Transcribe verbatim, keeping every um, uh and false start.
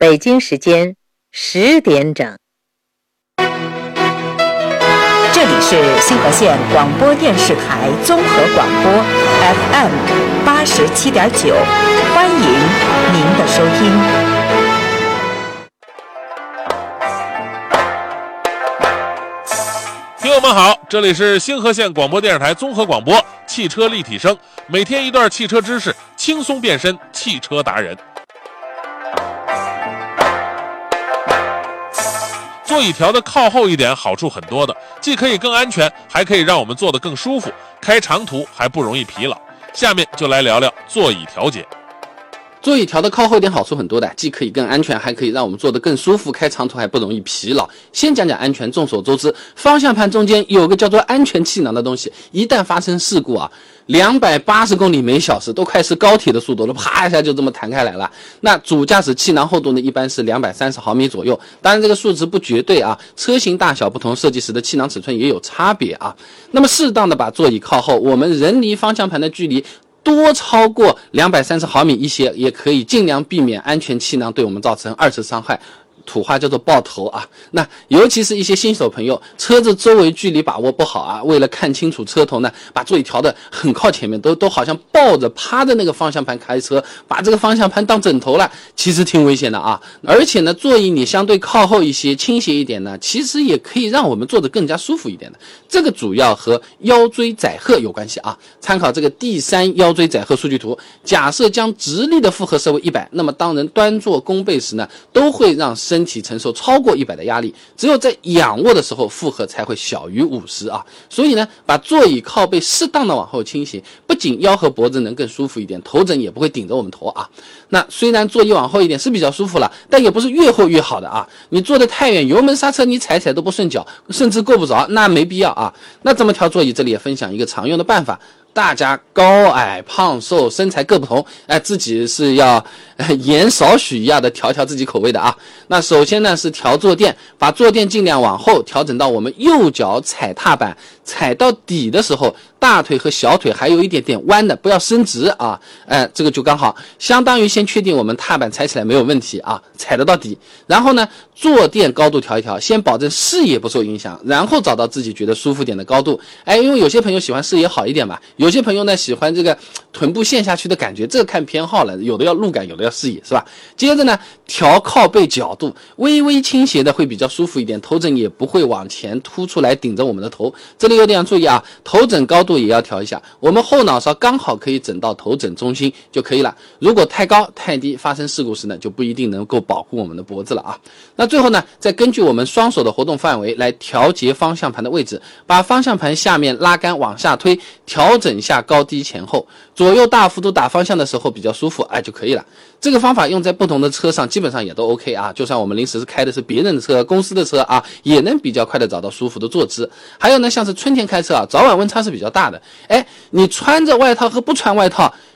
北京时间十点整。 这里是新河县广播电视台综合广播 F M 八十七点九，欢迎您的收听。 听友们好，这里是新河县广播电视台综合广播汽车立体声，每天一段汽车知识，轻松变身汽车达人。座椅调的靠后一点，好处很多的，既可以更安全，还可以让我们坐得更舒服，开长途还不容易疲劳。下面就来聊聊座椅调节。 座椅调的靠后一点好处很多的，既可以更安全，还可以让我们坐得更舒服，开长途还不容易疲劳。先讲讲安全，众所周知，方向盘中间有个叫做安全气囊的东西，一旦发生事故啊，两百八十公里每小时都快是高铁的速度了，啪一下就这么弹开来了。那主驾驶气囊厚度呢，一般是两百三十毫米左右，当然这个数值不绝对啊，车型大小不同，设计师的气囊尺寸也有差别啊。那么适当的把座椅靠后，我们人离方向盘的距离多超过两百三十毫米一些，也可以尽量避免安全气囊对我们造成二次伤害，土话叫做爆头啊。那尤其是一些新手朋友，车子周围距离把握不好啊，为了看清楚车头呢，把座椅调得很靠前面，都都好像抱着趴着那个方向盘开车，把这个方向盘当枕头了，其实挺危险的啊。而且呢，座椅你相对靠后一些，倾斜一点呢，其实也可以让我们坐得更加舒服一点的。这个主要和腰椎载荷有关系啊。参考这个第三腰椎载荷数据图，假设将直立的负荷设为一百，那么当人端坐弓背时呢，都会让身体承受超过一百的压力，只有在仰卧的时候负荷才会小于五十啊。所以呢，把座椅靠背适当的往后倾斜，不仅腰和脖子能更舒服一点，头枕也不会顶着我们头啊。那虽然座椅往后一点是比较舒服了，但也不是越后越好的啊。你坐得太远，油门刹车你踩踩都不顺脚，甚至够不着，那没必要啊。那怎么调座椅？这里也分享一个常用的办法。大家高矮胖瘦身材各不同，哎，自己是要、呃、盐少许一样的调调自己口味的啊。那首先呢是调坐垫，把坐垫尽量往后调整到我们右脚踩踏板，踩到底的时候，大腿和小腿还有一点点弯的，不要伸直啊。哎，这个就刚好，相当于先确定我们踏板踩起来没有问题啊，踩得到底。然后呢，坐垫高度调一调，先保证视野不受影响，然后找到自己觉得舒服点的高度。哎，因为有些朋友喜欢视野好一点嘛。有些朋友呢喜欢这个臀部陷下去的感觉，这个看偏好了，有的要路感，有的要视野，是吧？接着呢，调靠背角度，微微倾斜的会比较舒服一点，头枕也不会往前凸出来顶着我们的头。这里有点要注意啊，头枕高度也要调一下，我们后脑勺刚好可以枕到头枕中心就可以了。如果太高太低，发生事故时呢，就不一定能够保护我们的脖子了啊。那最后呢，再根据我们双手的活动范围来调节方向盘的位置，把方向盘下面拉杆往下推，调整下高低前后，左右大幅度打方向的时候比较舒服，哎就可以了。这个方法用在不同的车上基本上也都 OK 啊，就算我们临时是开的是别人的车，公司的车啊，也能比较快的找到舒服的坐姿。还有呢，像是春天开车啊，早晚温差是比较大的，哎，你穿着外套和不穿外套